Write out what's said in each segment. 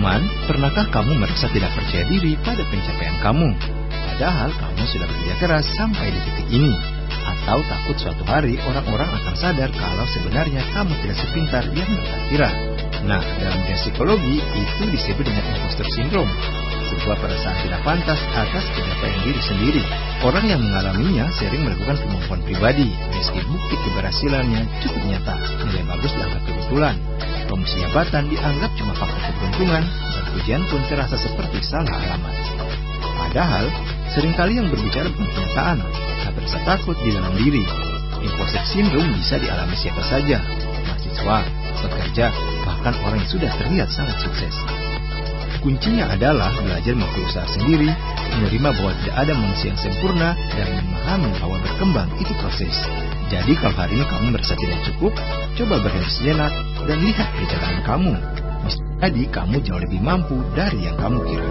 Teman, pernahkah kamu merasa tidak percaya diri pada pencapaian kamu? Padahal kamu sudah bekerja keras sampai di titik ini. Atau takut suatu hari orang-orang akan sadar kalau sebenarnya kamu tidak sepintar yang mereka kira. Nah, dalam dunia psikologi itu disebut dengan imposter syndrome, sebuah perasaan tidak pantas atas pencapaian diri sendiri. Orang yang mengalaminya sering melakukan pengakuan pribadi, meski bukti keberhasilannya cukup nyata, nilai bagus dianggap kebetulan, promosi jabatan dianggap cuma faktor keberuntungan, dan pujian pun terasa seperti salah alamat. Padahal, seringkali yang berbicara bukan kenyataan, tapi rasa takut di dalam diri. Imposter syndrome bisa dialami siapa saja, mahasiswa, pekerja, bahkan orang yang sudah terlihat sangat sukses. Kuncinya adalah belajar mengakui usaha sendiri, menerima bahwa tidak ada manusia yang sempurna, dan memahami bahwa berkembang itu proses. Jadi kalau hari ini kamu merasa tidak cukup, coba berhenti sejenak dan lihat perjalanan kamu. Bisa jadi kamu jauh lebih mampu dari yang kamu kira.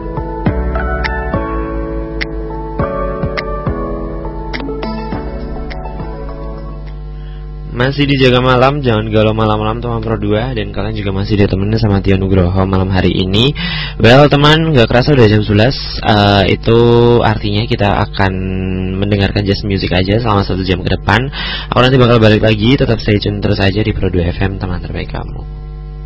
Masih di Jaga Malam, jangan galau malam-malam teman Pro 2. Dan kalian juga masih ditemenin sama Tio Nugroho malam hari ini. Well teman, gak kerasa udah jam 11. Itu artinya kita akan mendengarkan jazz music aja selama 1 jam ke depan. Aku nanti bakal balik lagi, tetap stay tune terus aja di Pro 2 FM, teman terbaik kamu.